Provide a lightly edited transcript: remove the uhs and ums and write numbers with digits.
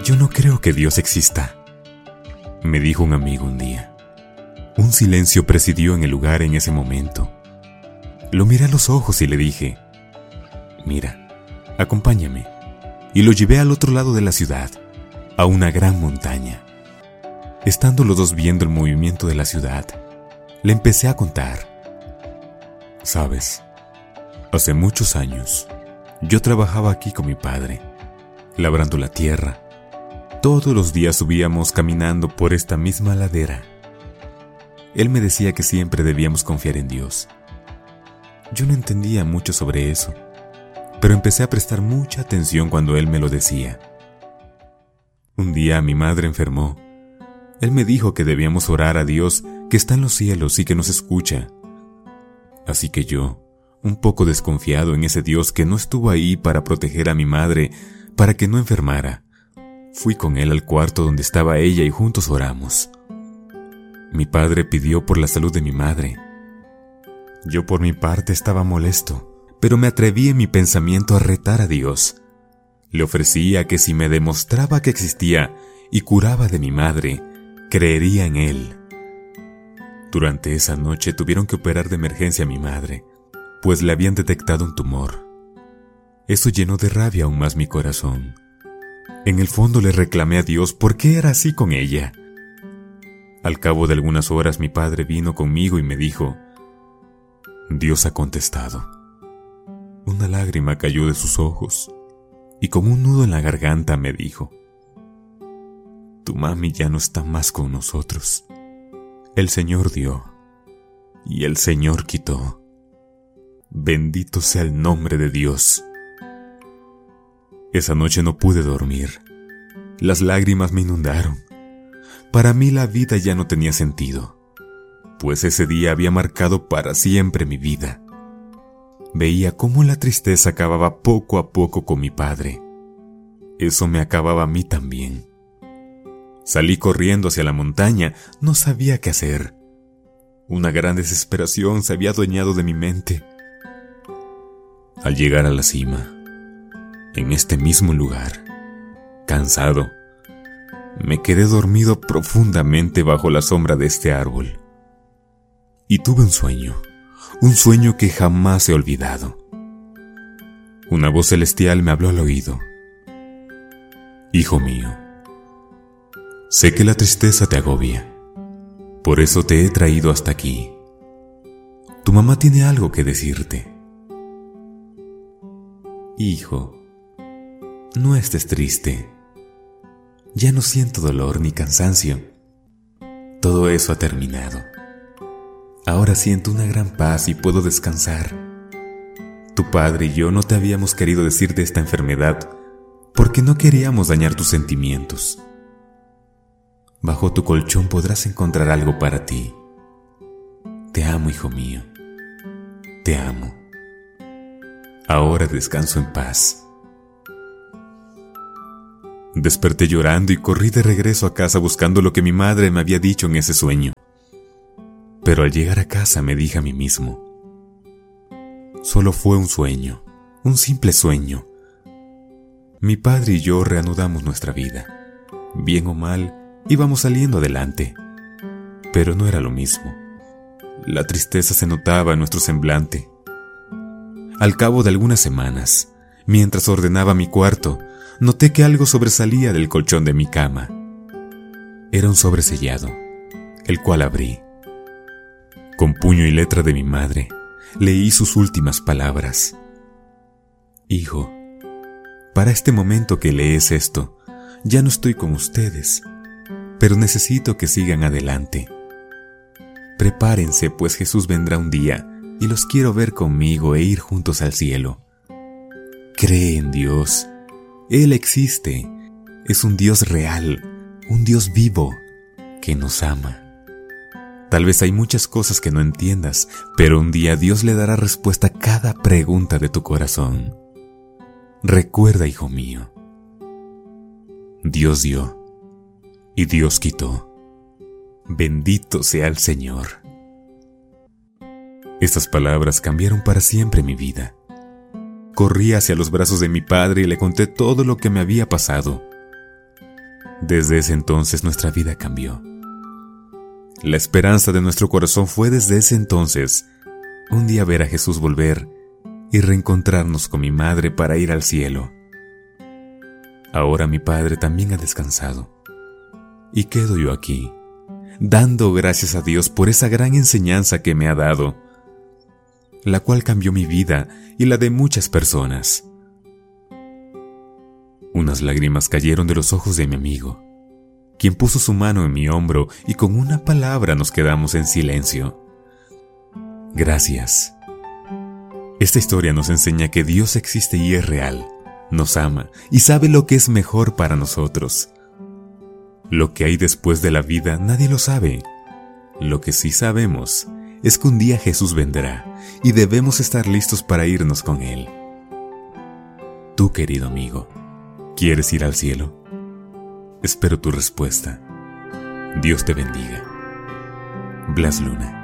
Yo no creo que Dios exista, me dijo un amigo un día. Un silencio presidió en el lugar en ese momento. Lo miré a los ojos y le dije: mira, acompáñame. Y lo llevé al otro lado de la ciudad, a una gran montaña. Estando los dos viendo el movimiento de la ciudad, le empecé a contar. Sabes, hace muchos años, yo trabajaba aquí con mi padre, labrando la tierra. Todos los días subíamos caminando por esta misma ladera. Él me decía que siempre debíamos confiar en Dios. Yo no entendía mucho sobre eso, pero empecé a prestar mucha atención cuando él me lo decía. Un día mi madre enfermó. Él me dijo que debíamos orar a Dios, que está en los cielos y que nos escucha. Así que yo, un poco desconfiado en ese Dios que no estuvo ahí para proteger a mi madre, para que no enfermara, fui con él al cuarto donde estaba ella y juntos oramos. Mi padre pidió por la salud de mi madre. Yo por mi parte estaba molesto, pero me atreví en mi pensamiento a retar a Dios. Le ofrecía que si me demostraba que existía y curaba de mi madre, creería en él. Durante esa noche tuvieron que operar de emergencia a mi madre, pues le habían detectado un tumor. Eso llenó de rabia aún más mi corazón. En el fondo le reclamé a Dios por qué era así con ella. Al cabo de algunas horas mi padre vino conmigo y me dijo: Dios ha contestado. Una lágrima cayó de sus ojos y con un nudo en la garganta me dijo: tu mami ya no está más con nosotros. El Señor dio y el Señor quitó. Bendito sea el nombre de Dios. Esa noche no pude dormir. Las lágrimas me inundaron. Para mí la vida ya no tenía sentido, pues ese día había marcado para siempre mi vida. Veía cómo la tristeza acababa poco a poco con mi padre. Eso me acababa a mí también. Salí corriendo hacia la montaña, no sabía qué hacer. Una gran desesperación se había adueñado de mi mente. Al llegar a la cima, en este mismo lugar, cansado, me quedé dormido profundamente bajo la sombra de este árbol. Y tuve un sueño que jamás he olvidado. Una voz celestial me habló al oído: hijo mío, sé que la tristeza te agobia, por eso te he traído hasta aquí. Tu mamá tiene algo que decirte. Hijo, no estés triste. Ya no siento dolor ni cansancio. Todo eso ha terminado. Ahora siento una gran paz y puedo descansar. Tu padre y yo no te habíamos querido decir de esta enfermedad porque no queríamos dañar tus sentimientos. Bajo tu colchón podrás encontrar algo para ti. Te amo, hijo mío. Te amo. Ahora descanso en paz. Desperté llorando y corrí de regreso a casa buscando lo que mi madre me había dicho en ese sueño. Pero al llegar a casa me dije a mí mismo: solo fue un sueño, un simple sueño. Mi padre y yo reanudamos nuestra vida. Bien o mal, íbamos saliendo adelante. Pero no era lo mismo. La tristeza se notaba en nuestro semblante. Al cabo de algunas semanas, mientras ordenaba mi cuarto, noté que algo sobresalía del colchón de mi cama. Era un sobre sellado, el cual abrí. Con puño y letra de mi madre, leí sus últimas palabras: hijo, para este momento que lees esto, ya no estoy con ustedes, pero necesito que sigan adelante. Prepárense, pues Jesús vendrá un día y los quiero ver conmigo e ir juntos al cielo. Cree en Dios. Él existe. Es un Dios real, un Dios vivo que nos ama. Tal vez hay muchas cosas que no entiendas, pero un día Dios le dará respuesta a cada pregunta de tu corazón. Recuerda, hijo mío, Dios dio y Dios quitó. Bendito sea el Señor. Estas palabras cambiaron para siempre mi vida. Corrí hacia los brazos de mi padre y le conté todo lo que me había pasado. Desde ese entonces nuestra vida cambió. La esperanza de nuestro corazón fue desde ese entonces un día ver a Jesús volver y reencontrarnos con mi madre para ir al cielo. Ahora mi padre también ha descansado y quedo yo aquí, dando gracias a Dios por esa gran enseñanza que me ha dado, la cual cambió mi vida y la de muchas personas. Unas lágrimas cayeron de los ojos de mi amigo, quien puso su mano en mi hombro y con una palabra nos quedamos en silencio. Gracias. Esta historia nos enseña que Dios existe y es real, nos ama y sabe lo que es mejor para nosotros. Lo que hay después de la vida nadie lo sabe. Lo que sí sabemos es que un día Jesús vendrá y debemos estar listos para irnos con Él. Tú, querido amigo, ¿quieres ir al cielo? Espero tu respuesta. Dios te bendiga. Blas Luna.